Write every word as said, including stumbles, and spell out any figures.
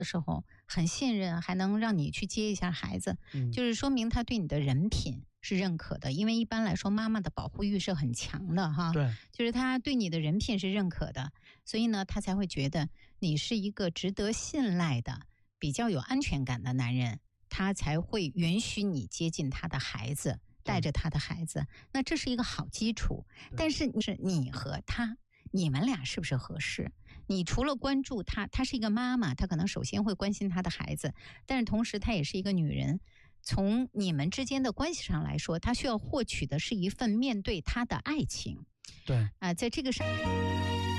的时候很信任，还能让你去接一下孩子， 嗯、 就是说明他对你的人品是认可的。因为一般来说妈妈的保护欲是很强的哈， 对， 就是他对你的人品是认可的，所以呢他才会觉得你是一个值得信赖的比较有安全感的男人，他才会允许你接近他的孩子，带着他的孩子，那这是一个好基础。但是是你和他，你们俩是不是合适？你除了关注他，他是一个妈妈，他可能首先会关心他的孩子，但是同时他也是一个女人，从你们之间的关系上来说，他需要获取的是一份面对他的爱情。 对， 啊、呃，在这个上。